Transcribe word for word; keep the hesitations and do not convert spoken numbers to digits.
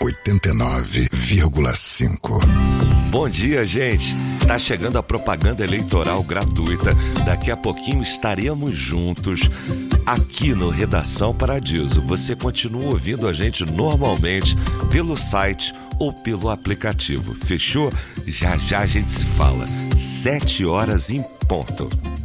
oitenta e nove vírgula cinco. Bom dia, gente. Tá chegando a propaganda eleitoral gratuita. Daqui a pouquinho estaremos juntos aqui no Redação Paradiso. Você continua ouvindo a gente normalmente pelo site ou pelo aplicativo. Fechou? Já já a gente se fala. Sete horas em ponto.